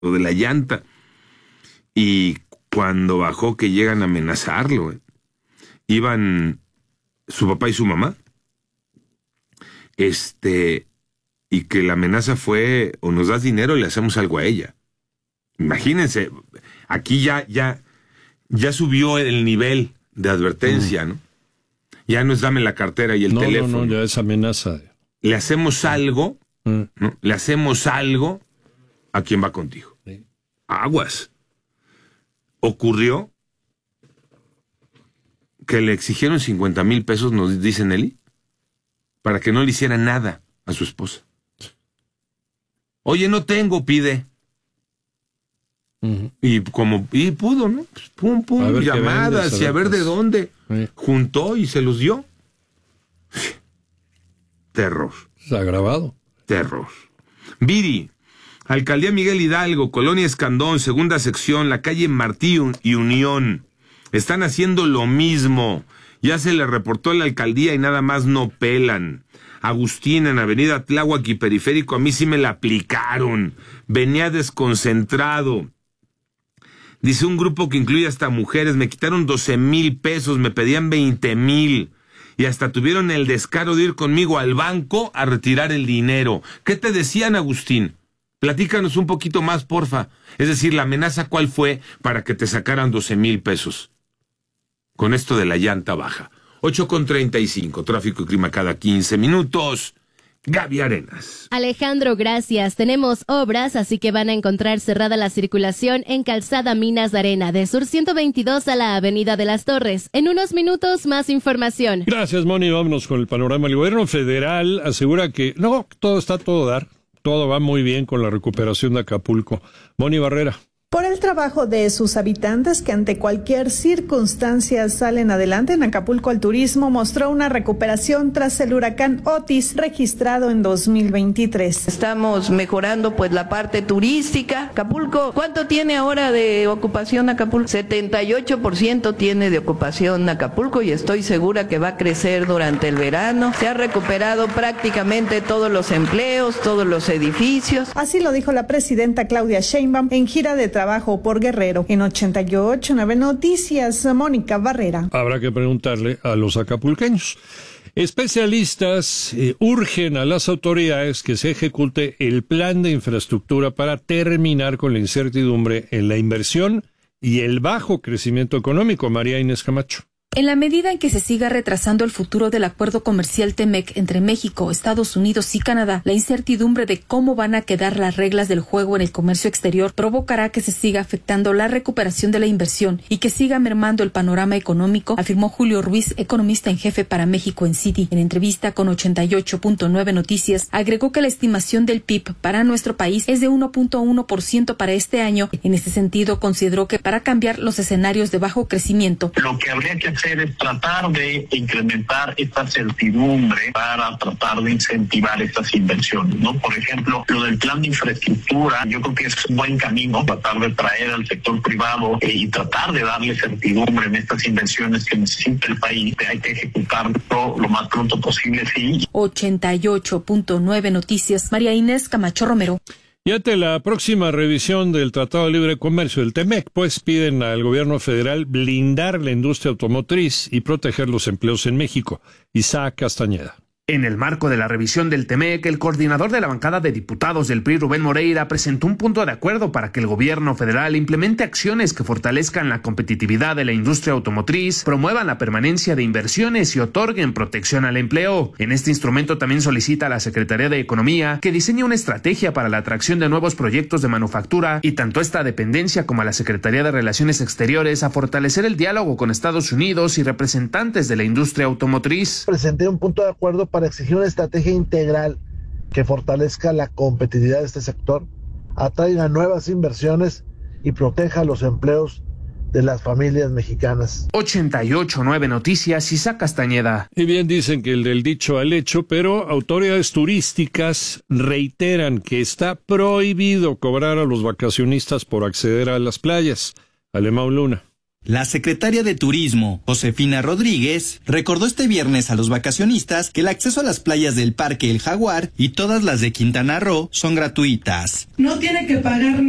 lo de la llanta. Y cuando bajó que llegan a amenazarlo, iban su papá y su mamá, y que la amenaza fue, o nos das dinero y le hacemos algo a ella. Imagínense, aquí ya subió el nivel de advertencia, ¿no? Ya no es dame la cartera y el teléfono. No, ya es amenaza. Le hacemos algo, ¿no? Le hacemos algo a quien va contigo. Sí. Aguas. Ocurrió que le exigieron 50,000 pesos, nos dice Nelly, para que no le hiciera nada a su esposa. Oye, no tengo, pide. Y pudo, ¿no? Pues, pum, llamadas y a ver de dónde. Juntó y se los dio. Terror. Se ha grabado. Terror. Viri, Alcaldía Miguel Hidalgo, Colonia Escandón, segunda sección, la calle Martí y Unión. Están haciendo lo mismo. Ya se le reportó a la alcaldía y nada más no pelan. Agustín, en Avenida Tláhuac y Periférico, a mí sí me la aplicaron. Venía desconcentrado. Dice un grupo que incluye hasta mujeres, me quitaron 12,000 pesos, me pedían 20,000. Y hasta tuvieron el descaro de ir conmigo al banco a retirar el dinero. ¿Qué te decían, Agustín? Platícanos un poquito más, porfa. Es decir, la amenaza, ¿cuál fue para que te sacaran 12,000 pesos? Con esto de la llanta baja. 8:35, tráfico y clima cada 15 minutos. Gaby Arenas. Alejandro, gracias. Tenemos obras, así que van a encontrar cerrada la circulación en Calzada Minas de Arena, de Sur 122 a la Avenida de las Torres. En unos minutos, más información. Gracias, Moni. Vámonos con el panorama. El gobierno federal asegura que todo está a todo dar. Todo va muy bien con la recuperación de Acapulco. Moni Barrera. Por el trabajo de sus habitantes que ante cualquier circunstancia salen adelante, en Acapulco el turismo mostró una recuperación tras el huracán Otis registrado en 2023. Estamos mejorando pues la parte turística. Acapulco, ¿cuánto tiene ahora de ocupación Acapulco? 78% tiene de ocupación Acapulco y estoy segura que va a crecer durante el verano. Se ha recuperado prácticamente todos los empleos, todos los edificios. Así lo dijo la presidenta Claudia Sheinbaum en gira de trabajo por Guerrero. En 88.9 Noticias, Mónica Barrera. Habrá que preguntarle a los acapulqueños. Especialistas urgen a las autoridades que se ejecute el plan de infraestructura para terminar con la incertidumbre en la inversión y el bajo crecimiento económico. María Inés Camacho. En la medida en que se siga retrasando el futuro del acuerdo comercial TEMEC entre México, Estados Unidos y Canadá, la incertidumbre de cómo van a quedar las reglas del juego en el comercio exterior provocará que se siga afectando la recuperación de la inversión y que siga mermando el panorama económico, afirmó Julio Ruiz, economista en jefe para México en Citi. En entrevista con 88.9 Noticias, agregó que la estimación del PIB para nuestro país es de 1.1% para este año. En este sentido, consideró que para cambiar los escenarios de bajo crecimiento, lo que habría que hacer es tratar de incrementar esta certidumbre para tratar de incentivar estas inversiones, ¿no? Por ejemplo, lo del plan de infraestructura, yo creo que es un buen camino tratar de traer al sector privado y tratar de darle certidumbre en estas inversiones que necesita el país. Hay que ejecutarlo lo más pronto posible, sí. 88.9 Noticias, María Inés Camacho Romero. Y ante la próxima revisión del Tratado de Libre Comercio del TEMEC, pues piden al gobierno federal blindar la industria automotriz y proteger los empleos en México. Isaac Castañeda. En el marco de la revisión del TEMEC, el coordinador de la bancada de diputados del PRI, Rubén Moreira, presentó un punto de acuerdo para que el gobierno federal implemente acciones que fortalezcan la competitividad de la industria automotriz, promuevan la permanencia de inversiones y otorguen protección al empleo. En este instrumento también solicita a la Secretaría de Economía que diseñe una estrategia para la atracción de nuevos proyectos de manufactura y tanto esta dependencia como a la Secretaría de Relaciones Exteriores a fortalecer el diálogo con Estados Unidos y representantes de la industria automotriz. Presenté un punto de acuerdo para exigir una estrategia integral que fortalezca la competitividad de este sector, atraiga nuevas inversiones y proteja los empleos de las familias mexicanas. 88.9 Noticias, Isaac Castañeda. Y bien dicen que el del dicho al hecho, pero autoridades turísticas reiteran que está prohibido cobrar a los vacacionistas por acceder a las playas. Alemão Luna. La secretaria de Turismo, Josefina Rodríguez, recordó este viernes a los vacacionistas que el acceso a las playas del Parque El Jaguar y todas las de Quintana Roo son gratuitas. No tiene que pagar